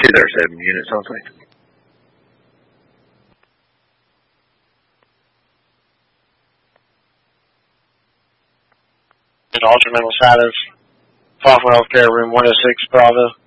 There are 7 units, I think. Ultraman side of Fawful Healthcare, room 106, Bravo.